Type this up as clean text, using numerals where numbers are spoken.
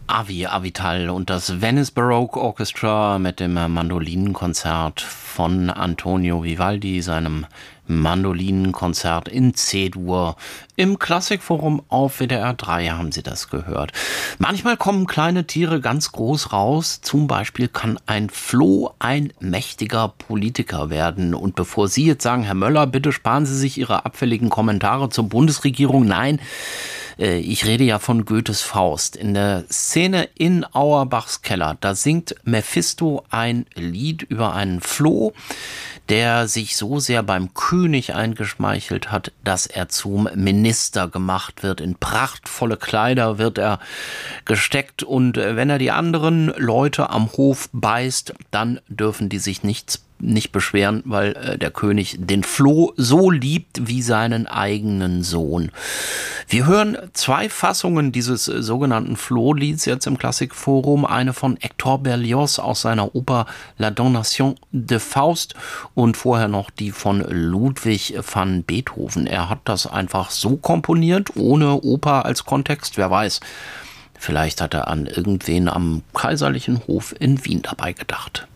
Avital und das Venice Baroque Orchestra mit dem Mandolinenkonzert von Antonio Vivaldi, seinem Mandolinenkonzert in C-Dur. Im Klassikforum auf WDR 3 haben Sie das gehört. Manchmal kommen kleine Tiere ganz groß raus. Zum Beispiel kann ein Floh ein mächtiger Politiker werden. Und bevor Sie jetzt sagen, Herr Möller, bitte sparen Sie sich Ihre abfälligen Kommentare zur Bundesregierung. Nein, ich rede ja von Goethes Faust. In der Szene in Auerbachs Keller, da singt Mephisto ein Lied über einen Floh, der sich so sehr beim König eingeschmeichelt hat, dass er zum Minister gemacht wird. In prachtvolle Kleider wird er gesteckt und wenn er die anderen Leute am Hof beißt, dann dürfen die sich nicht beschweren, weil der König den Floh so liebt wie seinen eigenen Sohn. Wir hören zwei Fassungen dieses sogenannten Flohlieds jetzt im Klassikforum. Eine von Hector Berlioz aus seiner Oper La Damnation de Faust und vorher noch die von Ludwig van Beethoven. Er hat das einfach so komponiert, ohne Oper als Kontext. Wer weiß, vielleicht hat er an irgendwen am kaiserlichen Hof in Wien dabei gedacht.